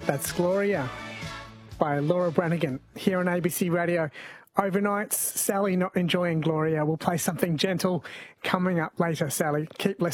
That's Gloria by Laura Branigan here on ABC Radio. Overnights, Sally not enjoying Gloria. We'll play something gentle coming up later, Sally. Keep listening.